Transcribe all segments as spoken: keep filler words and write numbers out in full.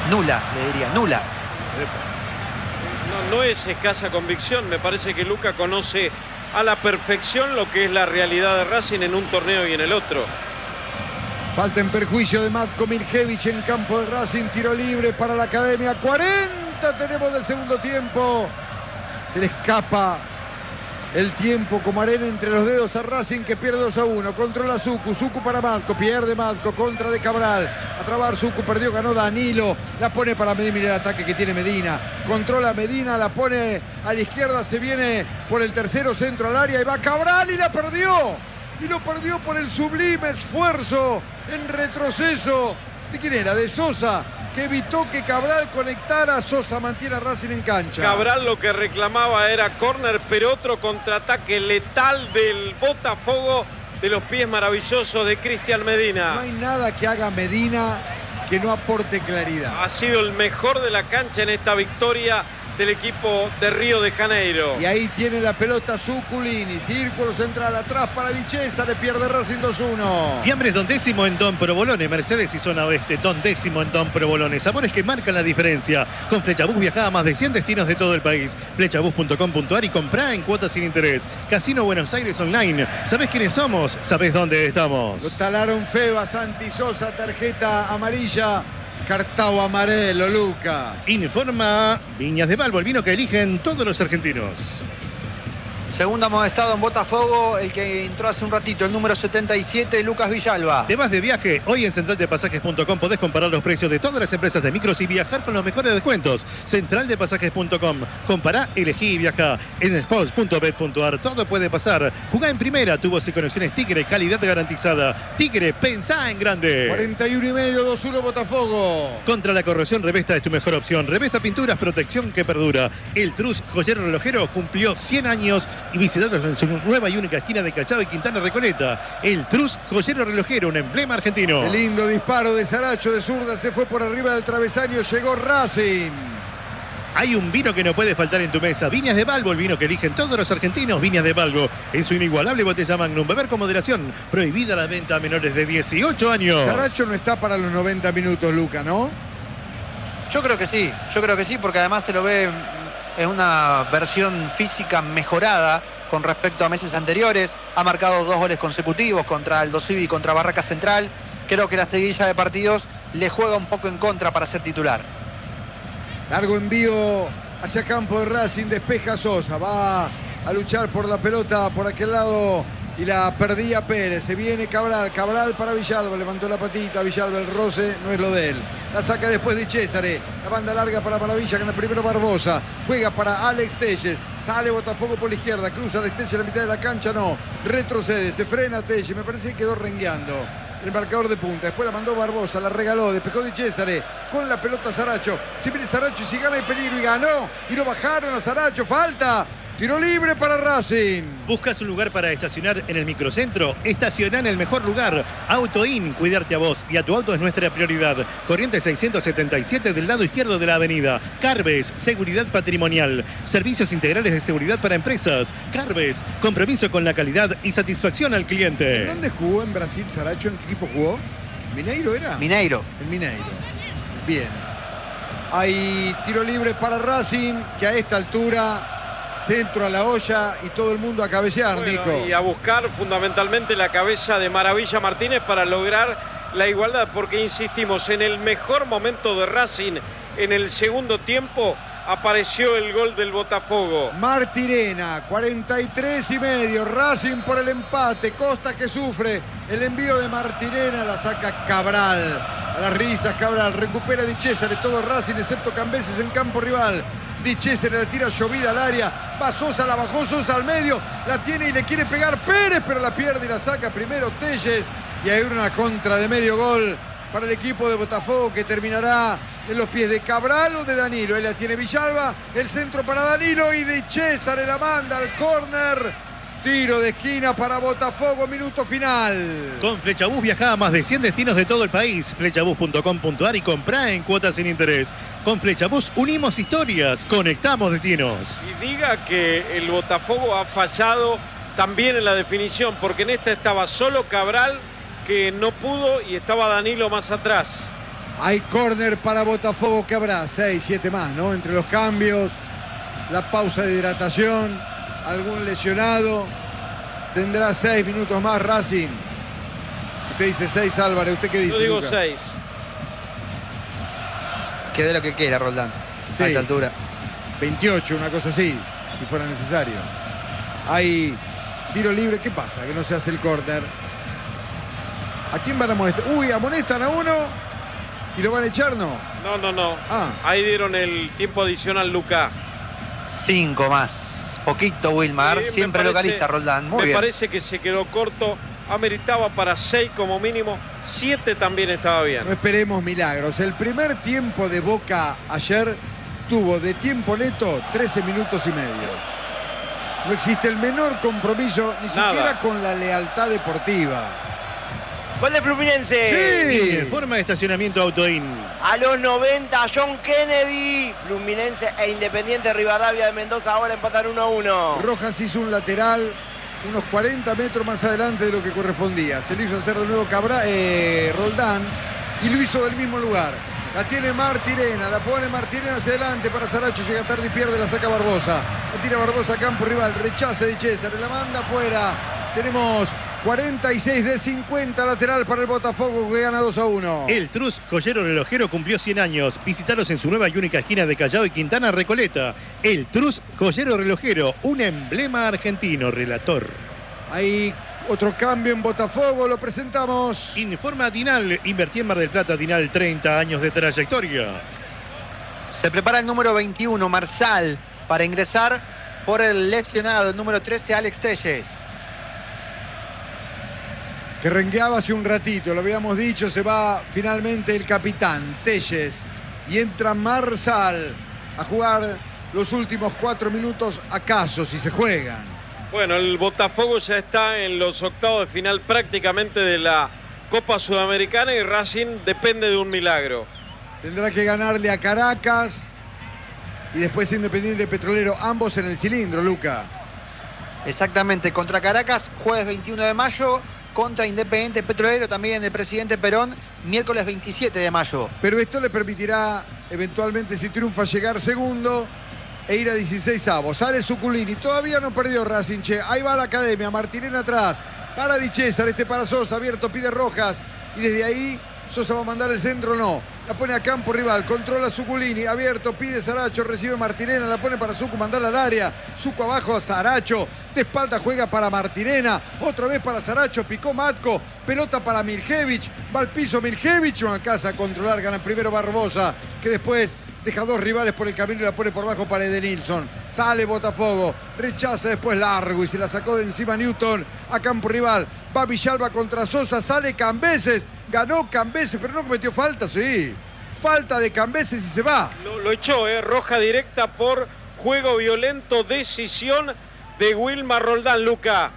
nula, le diría, nula. No, no es escasa convicción, me parece que Luca conoce a la perfección lo que es la realidad de Racing en un torneo y en el otro. Falta en perjuicio de Matko Miljevic en campo de Racing, tiro libre para la Academia. cuarenta tenemos del segundo tiempo. Se le escapa el tiempo como arena entre los dedos a Racing, que pierde dos a uno. Controla Sucu, Sucu para Matko, pierde Matko, contra de Cabral. A trabar Sucu, perdió, ganó Danilo. La pone para Medina, mira el ataque que tiene Medina. Controla Medina, la pone a la izquierda, se viene por el tercero, centro al área y va Cabral y la perdió. Y lo perdió por el sublime esfuerzo en retroceso. ¿De quién era? De Sosa, que evitó que Cabral conectara. Sosa mantiene a Racing en cancha. Cabral lo que reclamaba era córner, pero otro contraataque letal del Botafogo, de los pies maravillosos de Cristian Medina. No hay nada que haga Medina que no aporte claridad. Ha sido el mejor de la cancha en esta victoria del equipo de Río de Janeiro. Y ahí tiene la pelota Zuculini, círculo central atrás para Di Cesare, le pierde Racing dos uno. Fiambres Don Décimo en Don Provolone, Mercedes y zona oeste, Don Décimo en Don Provolone. Sabores que marcan la diferencia. Con Flechabús viaja a más de cien destinos de todo el país. Flechabús punto com punto ar y comprá en cuotas sin interés. Casino Buenos Aires Online. ¿Sabés quiénes somos? ¿Sabés dónde estamos? Lo talaron Feba, Santi Sosa, tarjeta amarilla. Cartao amarelo, Luca. Informa Viñas de Balbo, el vino que eligen todos los argentinos. Segundo amonestado en Botafogo, el que entró hace un ratito, el número setenta y siete, Lucas Villalba. ¿Te vas de viaje? Hoy en central de pasajes punto com podés comparar los precios de todas las empresas de micros y viajar con los mejores descuentos. central de pasajes punto com. Compará, elegí y viaja. En sports punto bet punto ar todo puede pasar. Jugá en primera, tubos y conexiones Tigre, calidad garantizada. Tigre, pensá en grande. cuarenta y uno y medio, dos uno Botafogo. Contra la corrosión, Revesta es tu mejor opción. Revesta Pinturas, protección que perdura. El Trus Joyero Relojero cumplió cien años y visitados en su nueva y única esquina de Callao y Quintana Recoleta. El Trus Joyero Relojero, un emblema argentino. El lindo disparo de Saracho de zurda, se fue por arriba del travesaño, llegó Racing. Hay un vino que no puede faltar en tu mesa. Viñas de Balbo, el vino que eligen todos los argentinos. Viñas de Balbo, en su inigualable botella Magnum. Beber con moderación. Prohibida la venta a menores de dieciocho años. Saracho no está para los noventa minutos, Luca, ¿no? Yo creo que sí, yo creo que sí, porque además se lo ve en una versión física mejorada con respecto a meses anteriores. Ha marcado dos goles consecutivos contra Aldo Civi y contra Barraca Central. Creo que la seguidilla de partidos le juega un poco en contra para ser titular. Largo envío hacia campo de Racing, despeja Sosa, va a luchar por la pelota por aquel lado y la perdía Pérez. Se viene Cabral, Cabral para Villalba, levantó la patita, Villalba, el roce no es lo de él. La saca después de Cesare, la banda larga para Maravilla, gana primero Barbosa, juega para Alex Telles, sale Botafogo por la izquierda, cruza Alex Telles a la mitad de la cancha, no, retrocede, se frena Telles, me parece que quedó rengueando el marcador de punta. Después la mandó Barbosa, la regaló, despejó de Cesare, con la pelota Saracho, si viene Saracho y si gana el peligro y ganó, y lo bajaron a Saracho, falta. Tiro libre para Racing. ¿Buscas un lugar para estacionar en el microcentro? Estaciona en el mejor lugar. AutoIn, cuidarte a vos y a tu auto es nuestra prioridad. Corriente seiscientos setenta y siete del lado izquierdo de la avenida. Carves, seguridad patrimonial. Servicios integrales de seguridad para empresas. Carves, compromiso con la calidad y satisfacción al cliente. ¿En dónde jugó en Brasil Saracho? ¿En qué equipo jugó? ¿Mineiro era? Mineiro. En Mineiro. Bien. Hay tiro libre para Racing, que a esta altura... Centro a la olla y todo el mundo a cabecear, bueno, Nico. Y a buscar fundamentalmente la cabeza de Maravilla Martínez para lograr la igualdad, porque insistimos, en el mejor momento de Racing, en el segundo tiempo, apareció el gol del Botafogo. Martirena, cuarenta y tres y medio, Racing por el empate, Costa que sufre, el envío de Martirena, la saca Cabral. A las risas Cabral, recupera Di Cesare, todo Racing excepto Cambeses en campo rival. Di Cesare la tira llovida al área, va Sosa, la bajó Sosa al medio, la tiene y le quiere pegar Pérez, pero la pierde y la saca primero Telles. Y hay una contra de medio gol para el equipo de Botafogo que terminará en los pies de Cabral o de Danilo. Él la tiene Villalba, el centro para Danilo y Di Cesare la manda al córner. Tiro de esquina para Botafogo, minuto final. Con Flechabús viaja a más de cien destinos de todo el país. Flechabús punto com punto ar y comprá en cuotas sin interés. Con Flechabús unimos historias, conectamos destinos. Y diga que el Botafogo ha fallado también en la definición, porque en esta estaba solo Cabral, que no pudo, y estaba Danilo más atrás. Hay córner para Botafogo, que habrá seis, siete más, ¿no? Entre los cambios, la pausa de hidratación, algún lesionado. Tendrá seis minutos más Racing. Usted dice seis, Álvarez. ¿Usted qué dice? Yo digo Luca? seis. Que dé lo que quiera, Roldán. Sí. A esta altura. veintiocho, una cosa así, si fuera necesario. Hay tiro libre. ¿Qué pasa? Que no se hace el córner. ¿A quién van a amonestar? Uy, amonestan a uno y lo van a echar, ¿no? No, no, no. Ah. Ahí dieron el tiempo adicional, Luca. Cinco más. Poquito, Wilmar. Sí, Siempre me parece- localista, Roldán. Muy me bien. parece que se quedó corto. Ameritaba para seis como mínimo. Siete también estaba bien. No esperemos milagros. El primer tiempo de Boca ayer tuvo de tiempo neto trece minutos y medio. No existe el menor compromiso, ni Nada. siquiera con la lealtad deportiva. Gol de Fluminense. Sí. En forma de estacionamiento Autoin. A los noventa, John Kennedy. Fluminense e Independiente Rivadavia de Mendoza ahora empatan uno a uno. Rojas hizo un lateral unos cuarenta metros más adelante de lo que correspondía. Se lo hizo hacer de nuevo Cabra, eh, Roldán, y lo hizo del mismo lugar. La tiene Martirena, la pone Martirena hacia adelante para Saracho, llega tarde y pierde, la saca Barbosa. La tira Barbosa a campo rival, rechaza de César, la manda afuera. Tenemos cuarenta y seis de cincuenta, lateral para el Botafogo, que gana dos a uno. El Trus Joyero Relojero cumplió cien años. Visítalos en su nueva y única esquina de Callao y Quintana Recoleta. El Trus Joyero Relojero, un emblema argentino, relator. Hay otro cambio en Botafogo, lo presentamos. Informa Dinal, invertí en Mar del Plata, Dinal, treinta años de trayectoria. Se prepara el número veintiuno, Marsal, para ingresar por el lesionado, el número trece, Alex Telles. Que rengueaba hace un ratito, lo habíamos dicho, se va finalmente el capitán Telles y entra Marsal a jugar los últimos cuatro minutos, acaso, si se juegan. Bueno, el Botafogo ya está en los octavos de final prácticamente de la Copa Sudamericana y Racing depende de un milagro. Tendrá que ganarle a Caracas y después Independiente Petrolero, ambos en el cilindro, Luca. Exactamente, contra Caracas, jueves veintiuno de mayo, contra Independiente Petrolero, también el presidente Perón, miércoles veintisiete de mayo. Pero esto le permitirá eventualmente, si triunfa, llegar segundo e ir a dieciséis avos. Sale Suculini, todavía no perdió Racing, che. Ahí va la academia, Martirena atrás, para Di César, este para Sosa, abierto, pide Rojas, y desde ahí Sosa va a mandar el centro, no. La pone a campo rival, controla Suculini, abierto, pide Saracho, recibe Martirena, la pone para Sucu, mandarla al área. Sucu abajo a Saracho, de espalda juega para Martirena, otra vez para Saracho, picó Matco, pelota para Mirjevich, va al piso Mirjevich, no alcanza a controlar, gana primero Barbosa, que después deja dos rivales por el camino y la pone por bajo para Edenilson. Sale Botafogo, rechaza después largo y se la sacó de encima Newton a campo rival. Va Villalba contra Sosa, sale Cambeses, ganó Cambeses, pero no cometió falta, sí. Falta de Cambeses y se va. Lo, lo echó, ¿eh? Roja directa por juego violento, decisión de Wilmar Roldán, Luca.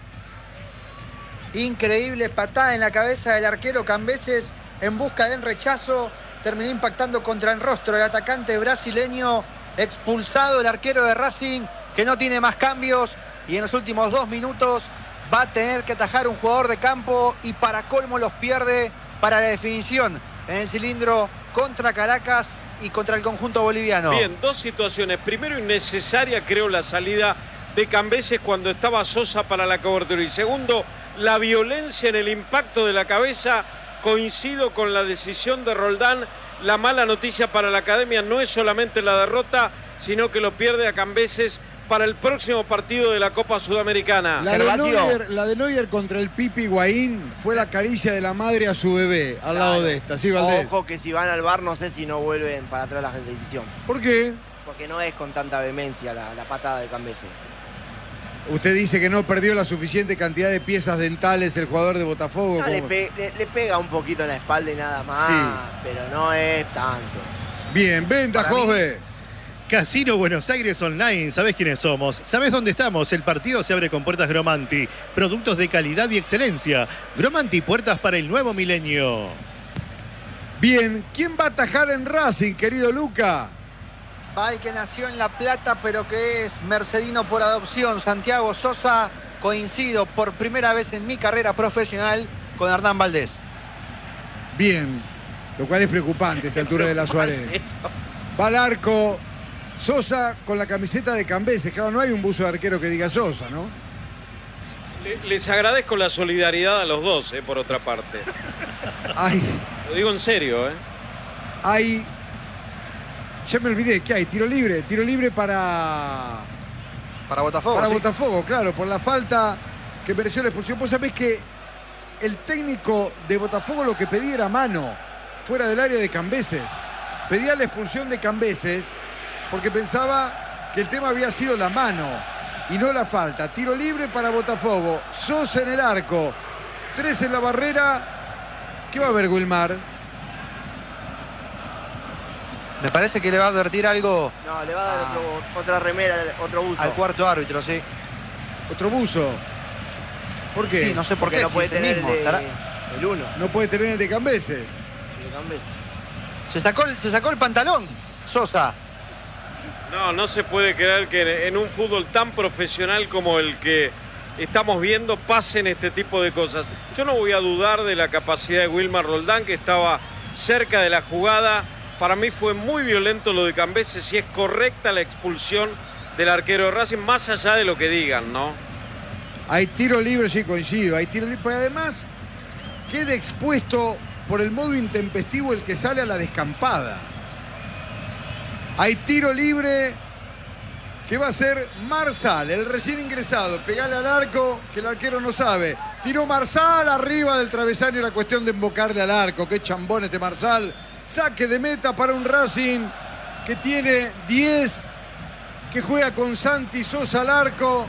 Increíble patada en la cabeza del arquero Cambeses en busca del rechazo. Terminó impactando contra el rostro del atacante brasileño. Expulsado el arquero de Racing, que no tiene más cambios. Y en los últimos dos minutos va a tener que atajar un jugador de campo. Y para colmo los pierde para la definición en el cilindro contra Caracas y contra el conjunto boliviano. Bien, dos situaciones. Primero, innecesaria creo la salida de Cambeses cuando estaba Sosa para la cobertura. Y segundo, la violencia en el impacto de la cabeza. Coincido con la decisión de Roldán. La mala noticia para la academia no es solamente la derrota, sino que lo pierde a Cambeses para el próximo partido de la Copa Sudamericana. La de, Gervasio. Neuer, la de Neuer contra el Pipi Higuaín fue la caricia de la madre a su bebé al lado Claro. de esta, ¿sí, Valdés? Ojo que si van al bar no sé si no vuelven para atrás la decisión. ¿Por qué? Porque no es con tanta vehemencia la, la patada de Cambeses. Usted dice que no perdió la suficiente cantidad de piezas dentales el jugador de Botafogo. No, le, como- pe- le- le pega un poquito en la espalda y nada más, Sí. pero no es tanto. Bien, venta, Para mí- Jove. Casino Buenos Aires Online, ¿sabés quiénes somos? ¿Sabés dónde estamos? El partido se abre con puertas Gromanti. Productos de calidad y excelencia. Gromanti, puertas para el nuevo milenio. Bien, ¿quién va a atajar en Racing, querido Luca? Va el que nació en La Plata, pero que es mercedino por adopción, Santiago Sosa. Coincido por primera vez en mi carrera profesional con Hernán Valdés. Bien, Lo cual es preocupante a esta altura de la Suárez. Va al arco Sosa con la camiseta de Cambeses. Claro, no hay un buzo de arquero que diga Sosa, ¿no? Les agradezco la solidaridad a los dos, eh, por otra parte. Hay, Lo digo en serio, ¿eh? hay... Ya me olvidé, ¿qué hay? Tiro libre, tiro libre para... Para Botafogo. Para sí. Botafogo, claro, por la falta que mereció la expulsión. Vos sabés que el técnico de Botafogo lo que pedía era mano, fuera del área de Cambeses. Pedía la expulsión de Cambeses porque pensaba que el tema había sido la mano y no la falta. Tiro libre para Botafogo. Sosa en el arco. Tres en la barrera. ¿Qué va a ver Wilmar? Me parece que le va a advertir algo No, le va a dar Ah. otro- otra remera, otro uso. al cuarto árbitro, sí. Otro buzo. ¿Por qué? Sí, no sé por Porque qué. no si puede es el tener mismo. el, de- Estará- el uno. No puede tener el de Cambeses. el de Cambeses. Se sacó, el- se sacó el pantalón, Sosa. No, no se puede creer que en un fútbol tan profesional como el que estamos viendo pasen este tipo de cosas. Yo no voy a dudar de la capacidad de Wilmar Roldán, que estaba cerca de la jugada. Para mí fue muy violento lo de Cambeses, si es correcta la expulsión del arquero de Racing, más allá de lo que digan, ¿no? Hay tiro libre, sí, coincido. Hay tiro libre, pero además queda expuesto por el modo intempestivo el que sale a la descampada. Hay tiro libre que va a ser Marsal, el recién ingresado. Pegale al arco, que el arquero no sabe. Tiró Marsal arriba del travesaño, era cuestión de embocarle al arco. Qué chambón este Marsal. Saque de meta para un Racing que tiene diez, que juega con Santi Sosa al arco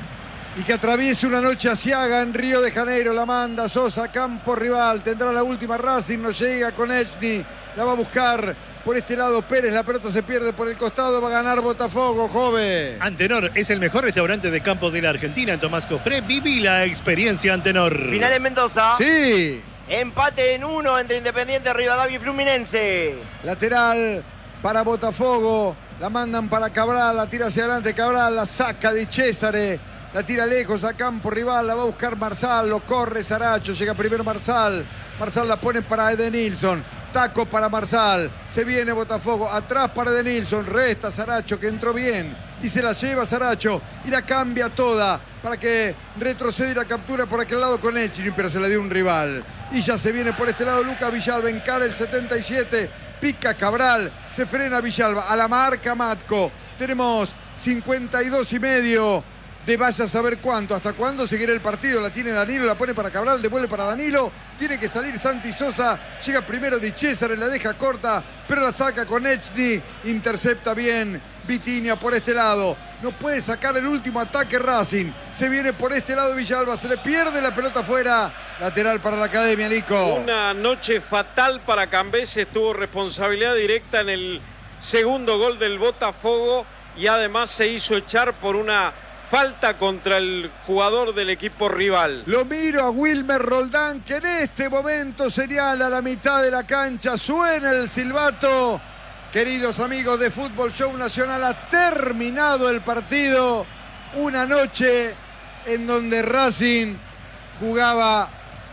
y que atraviesa una noche asiaga en Río de Janeiro. La manda Sosa, campo rival. Tendrá la última Racing, no llega con Echny. La va a buscar por este lado Pérez. La pelota se pierde por el costado. Va a ganar Botafogo, joven. Antenor es el mejor restaurante de campo de la Argentina. En Tomás Cofré, viví la experiencia Antenor. Final en Mendoza. Sí. Empate en uno entre Independiente, Rivadavia y Fluminense. Lateral para Botafogo. La mandan para Cabral. La tira hacia adelante Cabral. La saca de Césare. La tira lejos a campo rival. La va a buscar Marsal. Lo corre Saracho. Llega primero Marsal. Marsal la pone para Edenilson. Taco para Marsal. Se viene Botafogo. Atrás para Edenilson. Resta Saracho, que entró bien. Y se la lleva Saracho. Y la cambia toda para que retrocede y la captura por aquel lado con Echny. Pero se la dio un rival. Y ya se viene por este lado Lucas Villalba. Encara el setenta y siete. Pica Cabral. Se frena Villalba. A la marca Matco. Tenemos cincuenta y dos y medio. De vaya a saber cuánto, hasta cuándo seguirá el partido. La tiene Danilo, la pone para Cabral, devuelve para Danilo. Tiene que salir Santi Sosa. Llega primero Di César, la deja corta, pero la saca con Echny. Intercepta bien Vitinha por este lado. No puede sacar el último ataque Racing. Se viene por este lado Villalba, se le pierde la pelota afuera. Lateral para la Academia, Nico. Una noche fatal para Cambeses, tuvo responsabilidad directa en el segundo gol del Botafogo y además se hizo echar por una falta contra el jugador del equipo rival. Lo miro a Wilmer Roldán, que en este momento señala la mitad de la cancha. Suena el silbato. Queridos amigos de Fútbol Show Nacional, ha terminado el partido. Una noche en donde Racing jugaba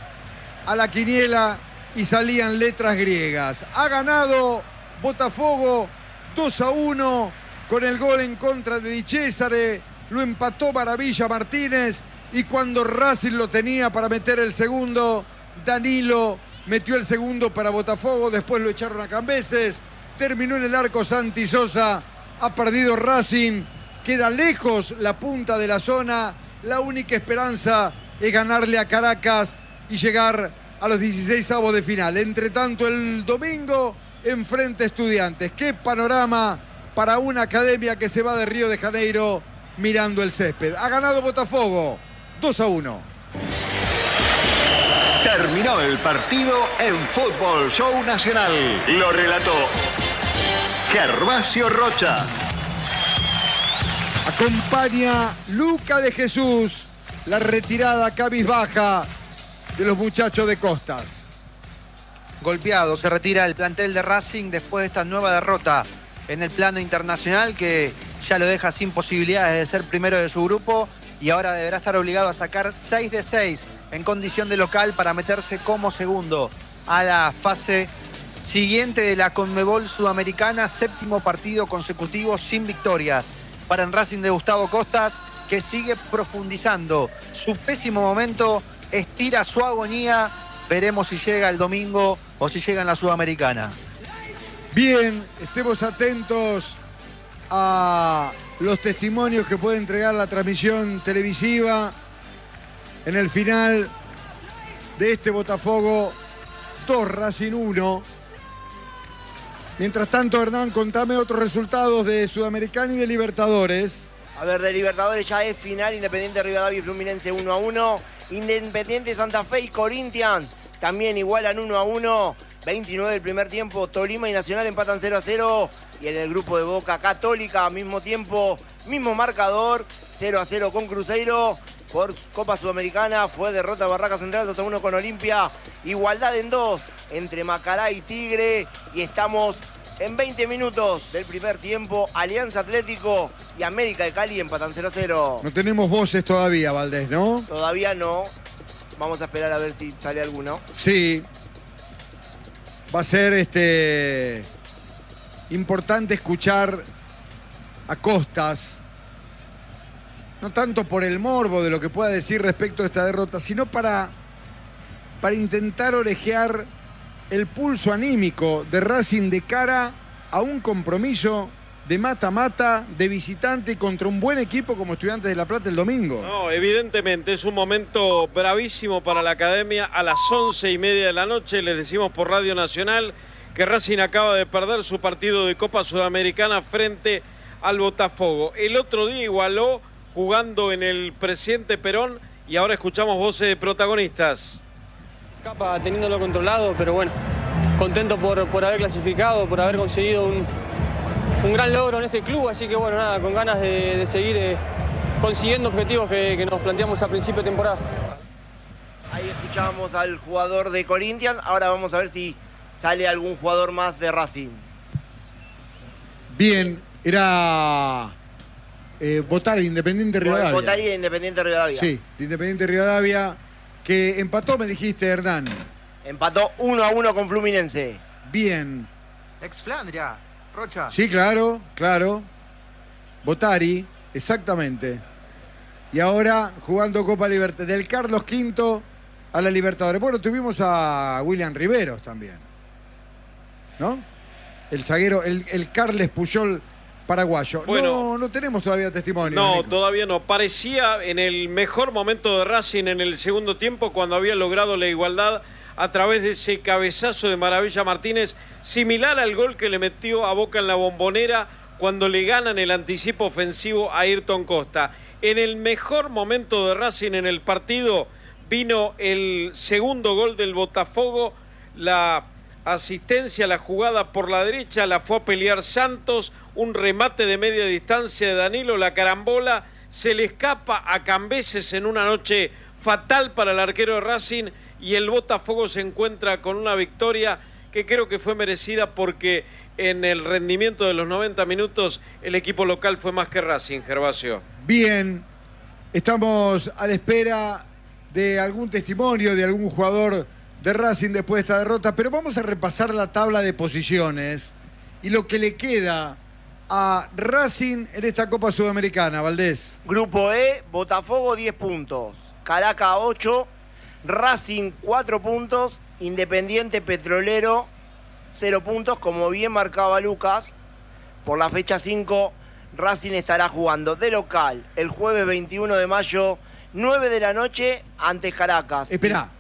a la quiniela y salían letras griegas. Ha ganado Botafogo dos a uno con el gol en contra de Di Césare. Lo empató Maravilla Martínez y cuando Racing lo tenía para meter el segundo, Danilo metió el segundo para Botafogo, después lo echaron a Cambeses, terminó en el arco Santi Sosa, ha perdido Racing, queda lejos la punta de la zona, la única esperanza es ganarle a Caracas y llegar a los dieciseisavos de final. Entre tanto, el domingo enfrente a Estudiantes. ¡Qué panorama para una Academia que se va de Río de Janeiro mirando el césped! Ha ganado Botafogo dos a uno. Terminó el partido en Fútbol Show Nacional. Lo relató Gervasio Rocha. Acompaña Luca de Jesús la retirada cabizbaja de los muchachos de Costas. Golpeado, se retira el plantel de Racing después de esta nueva derrota en el plano internacional que ya lo deja sin posibilidades de ser primero de su grupo y ahora deberá estar obligado a sacar seis de seis en condición de local para meterse como segundo a la fase siguiente de la Conmebol Sudamericana, séptimo partido consecutivo sin victorias para el Racing de Gustavo Costas, que sigue profundizando su pésimo momento, estira su agonía. Veremos si llega el domingo o si llega en la Sudamericana. Bien, estemos atentos a los testimonios que puede entregar la transmisión televisiva en el final de este Botafogo dos, Racing uno. Mientras tanto, Hernán, contame otros resultados de Sudamericana y de Libertadores. A ver, de Libertadores ya es final, Independiente Rivadavia y Fluminense uno a uno. Independiente Santa Fe y Corinthians también igualan uno a uno. veintinueve del primer tiempo, Tolima y Nacional empatan cero a cero. Y en el grupo de Boca, Católica, mismo tiempo, mismo marcador, cero a cero con Cruzeiro. Por Copa Sudamericana fue derrota Barraca Central dos a uno con Olimpia. Igualdad en dos entre Macará y Tigre. Y estamos en veinte minutos del primer tiempo. Alianza Atlético y América de Cali empatan cero a cero. No tenemos voces todavía, Valdés, ¿no? Todavía no. Vamos a esperar a ver si sale alguno. Sí. Va a ser este importante escuchar a Costas. No tanto por el morbo de lo que pueda decir respecto a esta derrota, sino para, para intentar orejear el pulso anímico de Racing de cara a un compromiso de mata-mata, de visitante contra un buen equipo como Estudiantes de La Plata el domingo. No, evidentemente es un momento bravísimo para la academia. A las once y media de la noche les decimos por Radio Nacional que Racing acaba de perder su partido de Copa Sudamericana frente al Botafogo. El otro día igualó jugando en el Presidente Perón y ahora escuchamos voces de protagonistas. Capa teniéndolo controlado, pero bueno, contento por, por haber clasificado, por haber conseguido un, un gran logro en este club, así que bueno, nada, con ganas de, de seguir eh, consiguiendo objetivos que, que nos planteamos a principio de temporada. Ahí escuchábamos al jugador de Corinthians, ahora vamos a ver si sale algún jugador más de Racing. Bien, era eh, Botari, Independiente Rivadavia. Botari de Independiente Rivadavia. Sí, de Independiente Rivadavia, que empató, me dijiste, Hernán. Empató uno a uno con Fluminense. Bien. Ex Flandria, Rocha. Sí, claro, claro. Botari, exactamente. Y ahora jugando Copa Libertadores. Del Carlos Quinto a la Libertadores. Bueno, tuvimos a William Riveros también, ¿no? El zaguero, el, el Carles Puyol paraguayo. Bueno, no, no tenemos todavía testimonio. No, Nico. todavía no. Parecía en el mejor momento de Racing en el segundo tiempo cuando había logrado la igualdad a través de ese cabezazo de Maravilla Martínez, similar al gol que le metió a Boca en la Bombonera cuando le ganan el anticipo ofensivo a Ayrton Costa. En el mejor momento de Racing en el partido vino el segundo gol del Botafogo, la asistencia, la jugada por la derecha, la fue a pelear Santos, un remate de media distancia de Danilo, la carambola, se le escapa a Cambeses en una noche fatal para el arquero de Racing y el Botafogo se encuentra con una victoria que creo que fue merecida porque en el rendimiento de los noventa minutos el equipo local fue más que Racing, Gervasio. Bien, estamos a la espera de algún testimonio de algún jugador de Racing después de esta derrota, pero vamos a repasar la tabla de posiciones y lo que le queda a Racing en esta Copa Sudamericana, Valdés. Grupo E, Botafogo diez puntos, Caracas ocho, Racing cuatro puntos, Independiente Petrolero cero puntos, como bien marcaba Lucas. Por la fecha cinco, Racing estará jugando de local el jueves veintiuno de mayo, nueve de la noche, ante Caracas. Esperá,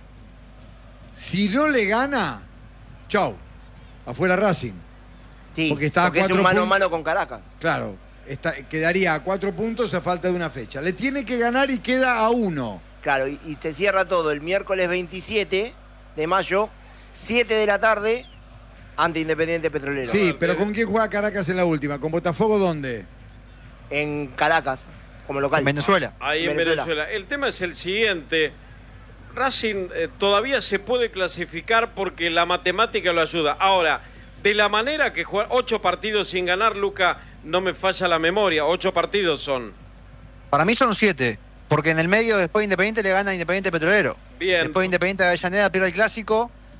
si no le gana, chau, afuera Racing. Sí, porque está porque a es cuatro un mano a puntos. mano con Caracas. Claro, está, quedaría a cuatro puntos a falta de una fecha. Le tiene que ganar y queda a uno. Claro, y, y te cierra todo el miércoles veintisiete de mayo, siete de la tarde, ante Independiente Petrolero. Sí, pero ¿con quién juega Caracas en la última? ¿Con Botafogo dónde? En Caracas, como local. En Venezuela. Ahí en Venezuela. Venezuela. El tema es el siguiente. Racing eh, todavía se puede clasificar porque la matemática lo ayuda. Ahora, de la manera que juega ocho partidos sin ganar, Luca, no me falla la memoria. Ocho partidos son. Para mí son siete, porque en el medio después de Independiente le gana a Independiente Petrolero. Bien. Después de Independiente de Avellaneda pierde el Clásico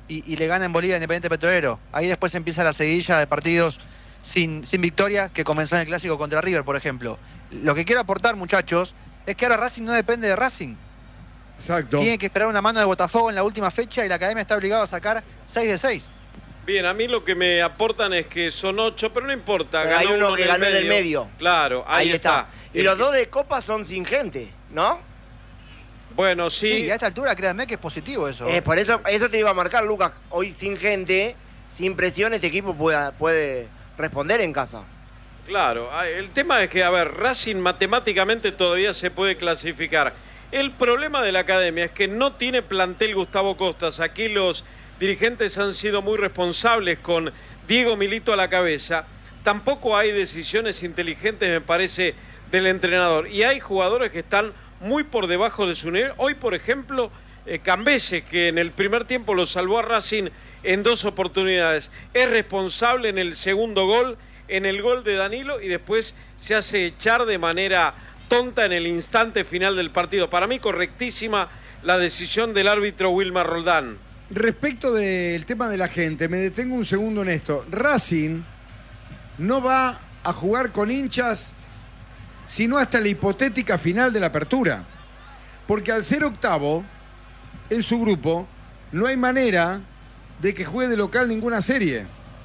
y, y le gana en Bolivia a Independiente Petrolero. Ahí después empieza la seguidilla de partidos sin, sin victorias que comenzó en el clásico contra River, por ejemplo. Lo que quiero aportar, muchachos, es que ahora Racing no depende de Racing. Exacto. Tiene que esperar una mano de Botafogo en la última fecha y la Academia está obligada a sacar seis de seis. Bien, a mí lo que me aportan es que son ocho, pero no importa. Pero hay ganó uno uno que en el ganó en el medio. medio. Claro, ahí, Ahí está. está. Y los dos de Copa son sin gente, ¿no? Bueno, sí. Sí, y a esta altura créanme que es positivo eso. Eh, por eso, eso te iba a marcar, Lucas. Hoy sin gente, sin presión, este equipo puede, puede responder en casa. Claro, el tema es que, a ver, Racing matemáticamente todavía se puede clasificar. El problema de la Academia es que no tiene plantel Gustavo Costas. Aquí los dirigentes han sido muy responsables con Diego Milito a la cabeza. Tampoco hay decisiones inteligentes, me parece, del entrenador. Y hay jugadores que están muy por debajo de su nivel. Hoy, por ejemplo, eh, Cambese, que en el primer tiempo lo salvó a Racing en dos oportunidades. Es responsable en el segundo gol, en el gol de Danilo, y después se hace echar de manera tonta en el instante final del partido. Para mí, correctísima la decisión del árbitro Wilmar Roldán. Respecto del tema de la gente, me detengo un segundo en esto. Racing no va a jugar con hinchas sino hasta la hipotética final de la apertura. Porque al ser octavo en su grupo, no hay manera de que juegue de local ninguna serie.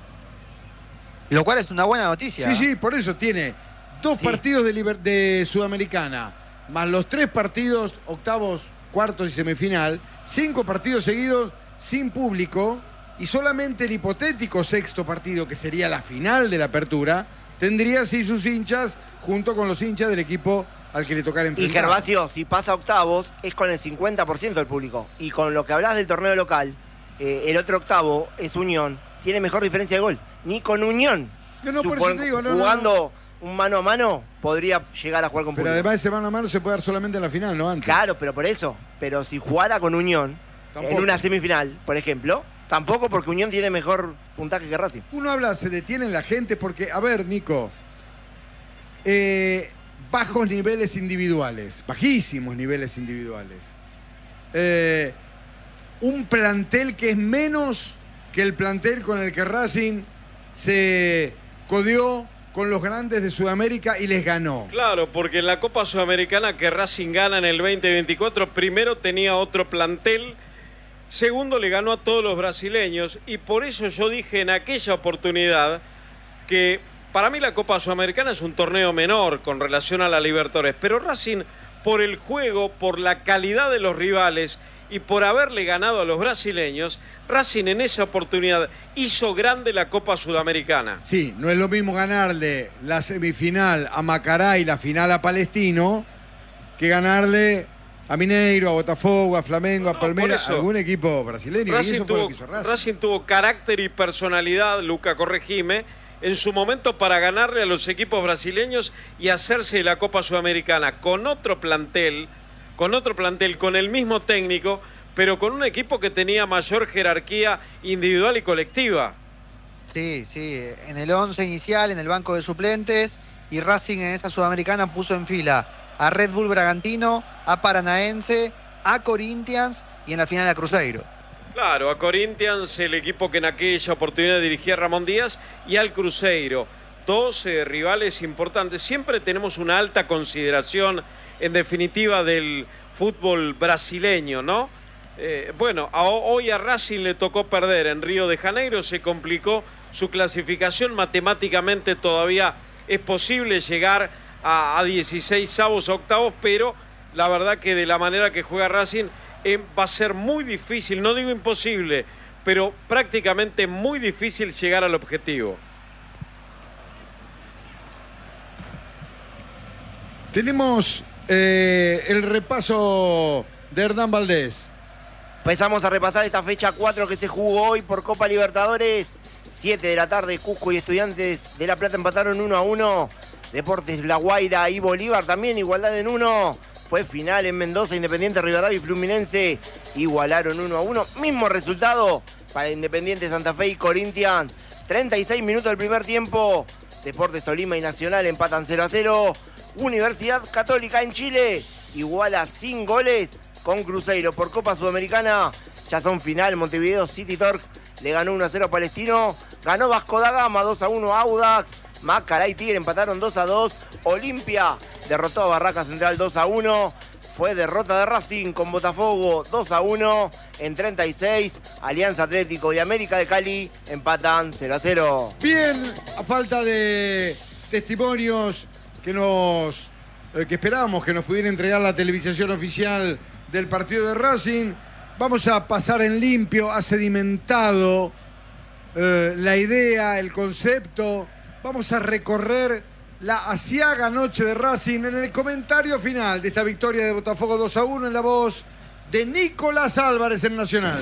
Lo cual es una buena noticia. Sí, sí, por eso tiene dos Sí. partidos de, liber- de Sudamericana, más los tres partidos, octavos, cuartos y semifinal, cinco partidos seguidos sin público, y solamente el hipotético sexto partido, que sería la final de la apertura, tendría así sus hinchas junto con los hinchas del equipo al que le tocara Y enfrentar. Gervasio, si pasa a octavos, es con el cincuenta por ciento del público. Y con lo que hablas del torneo local, eh, el otro octavo es Unión, tiene mejor diferencia de gol. Ni con Unión, No, no, por supon- eso te digo, no, no, jugando un mano a mano, podría llegar a jugar con Pero público. además ese mano a mano se puede dar solamente en la final, no antes. Claro, pero por eso. Pero si jugara con Unión, Tampoco. en una semifinal, por ejemplo, tampoco, porque Unión tiene mejor puntaje que Racing. Uno habla, se detiene en la gente porque, a ver, Nico, eh, bajos niveles individuales, bajísimos niveles individuales. Eh, un plantel que es menos que el plantel con el que Racing se codeó con los grandes de Sudamérica y les ganó. Claro, porque en la Copa Sudamericana que Racing gana en el veinte veinticuatro, primero tenía otro plantel, segundo le ganó a todos los brasileños, y por eso yo dije en aquella oportunidad que para mí la Copa Sudamericana es un torneo menor con relación a la Libertadores, pero Racing, por el juego, por la calidad de los rivales y por haberle ganado a los brasileños, Racing en esa oportunidad hizo grande la Copa Sudamericana. Sí, no es lo mismo ganarle la semifinal a Macará y la final a Palestino que ganarle a Mineiro, a Botafogo, a Flamengo, No, a no, Palmeiras, por eso. algún equipo brasileño. y Racing eso fue lo tuvo, que hizo Racing. Racing tuvo carácter y personalidad, Luca, corregime, en su momento para ganarle a los equipos brasileños y hacerse de la Copa Sudamericana con otro plantel, con otro plantel, con el mismo técnico, pero con un equipo que tenía mayor jerarquía individual y colectiva. Sí, sí, en el once inicial, en el banco de suplentes, y Racing en esa Sudamericana puso en fila a Red Bull Bragantino, a Paranaense, a Corinthians y en la final a Cruzeiro. Claro, a Corinthians, el equipo que en aquella oportunidad dirigía Ramón Díaz, y al Cruzeiro. Dos eh, rivales importantes. Siempre tenemos una alta consideración, en definitiva, del fútbol brasileño, ¿no? Eh, bueno, a, hoy a Racing le tocó perder en Río de Janeiro, se complicó su clasificación. Matemáticamente todavía es posible llegar a, a dieciséis avos, octavos, pero la verdad que de la manera que juega Racing eh, va a ser muy difícil, no digo imposible, pero prácticamente muy difícil llegar al objetivo. Tenemos eh, el repaso de Hernán Valdés. Empezamos a repasar esa fecha cuatro que se jugó hoy por Copa Libertadores. siete de la tarde, Cusco y Estudiantes de La Plata empataron uno a uno. Deportes La Guaira y Bolívar también igualdad en uno. Fue final en Mendoza, Independiente Rivadavia y Fluminense igualaron uno a uno. Mismo resultado para Independiente Santa Fe y Corinthians. treinta y seis minutos del primer tiempo. Deportes Tolima y Nacional empatan cero a cero. Universidad Católica en Chile iguala sin goles con Cruzeiro. Por Copa Sudamericana, ya son final. Montevideo City Torque le ganó uno a cero a Palestino. Ganó Vasco da Gama dos a uno a Audax. Macará y Tigre empataron dos a dos. Olimpia derrotó a Barraca Central dos a uno. Fue derrota de Racing con Botafogo dos a uno. En treinta y seis, Alianza Atlético y América de Cali empatan cero a cero. Bien, a falta de testimonios que nos eh, que esperábamos que nos pudiera entregar la televisación oficial del partido de Racing, vamos a pasar en limpio, ha sedimentado eh, la idea, el concepto. Vamos a recorrer la aciaga noche de Racing en el comentario final de esta victoria de Botafogo dos a uno en la voz de Nicolás Álvarez en Nacional.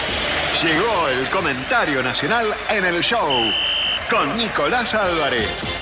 Llegó el comentario nacional en el show con Nicolás Álvarez.